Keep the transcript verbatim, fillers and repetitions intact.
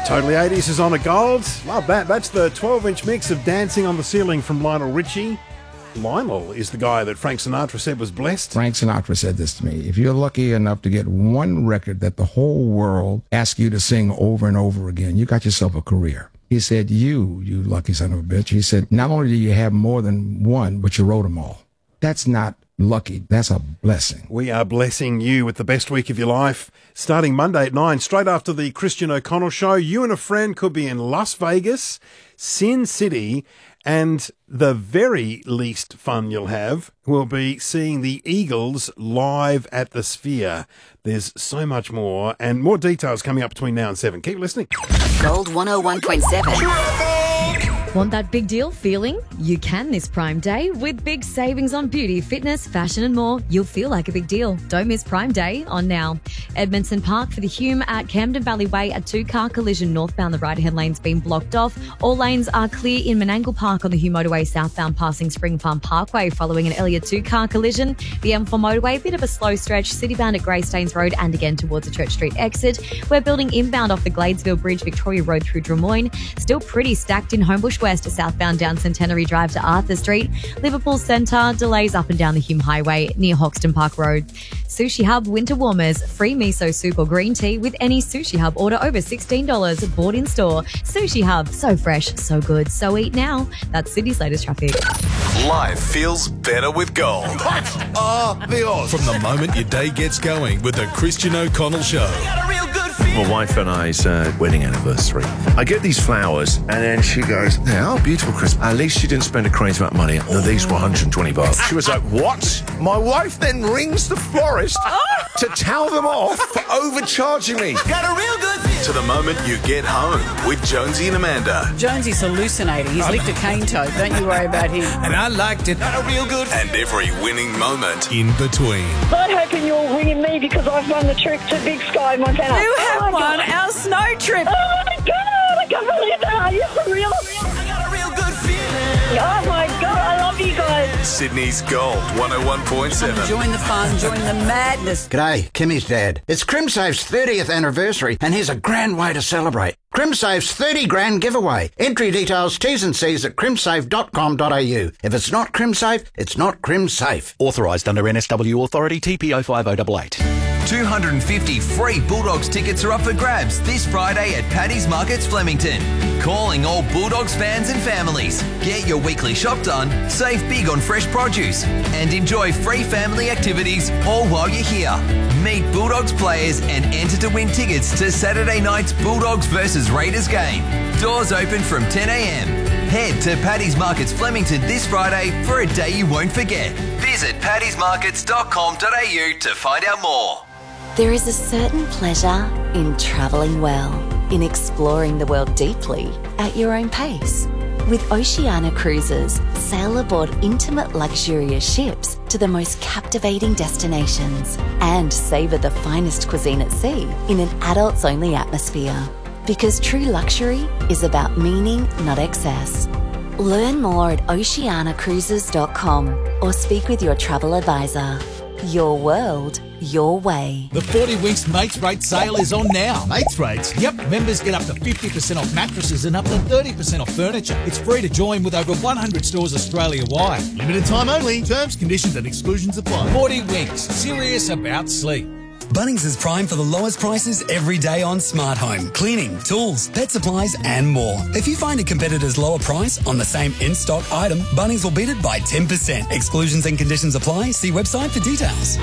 Totally eighties is on a gold. Love that. That's the twelve-inch mix of Dancing on the Ceiling from Lionel Richie. Lionel is the guy that Frank Sinatra said was blessed. Frank Sinatra said this to me. If you're lucky enough to get one record that the whole world asks you to sing over and over again, you got yourself a career. He said, you, you lucky son of a bitch. He said, not only do you have more than one, but you wrote them all. That's not lucky. That's a blessing. We are blessing you with the best week of your life. Starting Monday at nine, straight after the Christian O'Connell show, you and a friend could be in Las Vegas, Sin City, and the very least fun you'll have will be seeing the Eagles live at the Sphere. There's so much more, and more details coming up between now and seven. Keep listening. Gold one oh one point seven. Want that big deal feeling? You can this Prime Day with big savings on beauty, fitness, fashion and more. You'll feel like a big deal. Don't miss Prime Day on now. Edmondson Park for the Hume at Camden Valley Way. A two-car collision northbound. The right-hand lane's been blocked off. All lanes are clear in Menangle Park on the Hume Motorway southbound passing Spring Farm Parkway following an earlier two-car collision. The M four Motorway, a bit of a slow stretch, citybound at Greystanes Road and again towards the Church Street exit. We're building inbound off the Gladesville Bridge, Victoria Road through Drummoyne. Still pretty stacked in Homebush West to southbound down Centenary Drive to Arthur Street. Liverpool Centre, delays up and down the Hume Highway near Hoxton Park Road. Sushi Hub Winter Warmers, free miso soup or green tea with any Sushi Hub order over sixteen dollars, bought in store. Sushi Hub, so fresh, so good, so eat now. That's Sydney's latest traffic. Life feels better with gold. What are the odds? From the moment your day gets going with the Christian O'Connell show. My wife and I's uh, wedding anniversary. I get these flowers, and then she goes, "Yeah, oh, beautiful, Chris. At least she didn't spend a crazy amount of money. No, these were one hundred twenty bucks." She was like, "What?" My wife then rings the florist to tell them off for overcharging me. Got a real good feel. To the moment you get home with Jonesy and Amanda. Jonesy's hallucinating. He's licked a cane toad. Don't you worry about him. And I liked it. Got a real good feel. And every winning moment in between. I'm hoping you're all ringing me because I've won the trip to Big Sky, Montana. You have oh won God. our snow trip. Oh my God, I can't believe that. Are you for real? I got a real good feeling. Oh my God, I love you guys. Sydney's Gold one oh one point seven. Join the fun, join the madness. G'day, Kimmy's dad. It's CrimSafe's thirtieth anniversary, and here's a grand way to celebrate. CrimSafe's thirty grand giveaway. Entry details, T's and C's at crimsafe dot com dot a u. If it's not CrimSafe, it's not CrimSafe. Authorised under N S W Authority T P O five oh eight eight. two hundred fifty free Bulldogs tickets are up for grabs this Friday at Paddy's Markets Flemington. Calling all Bulldogs fans and families. Get your weekly shop done, save big on fresh produce, and enjoy free family activities all while you're here. Meet Bulldogs players and enter to win tickets to Saturday night's Bulldogs versus Raiders game. Doors open from ten a m. Head to Paddy's Markets Flemington this Friday for a day you won't forget. Visit paddys markets dot com dot a u to find out more. There is a certain pleasure in travelling well, in exploring the world deeply at your own pace. With Oceania Cruises, sail aboard intimate luxurious ships to the most captivating destinations and savour the finest cuisine at sea in an adults-only atmosphere. Because true luxury is about meaning, not excess. Learn more at oceania cruises dot com or speak with your travel advisor. Your world, your way. The forty Winks Mates Rate sale is on now. Mates Rates? Yep. Members get up to fifty percent off mattresses and up to thirty percent off furniture. It's free to join with over one hundred stores Australia-wide. Limited time only. Terms, conditions and exclusions apply. forty Winks. Serious about sleep. Bunnings is prime for the lowest prices every day on smart home, cleaning, tools, pet supplies and more. If you find a competitor's lower price on the same in-stock item, Bunnings will beat it by ten percent. Exclusions and conditions apply. See website for details.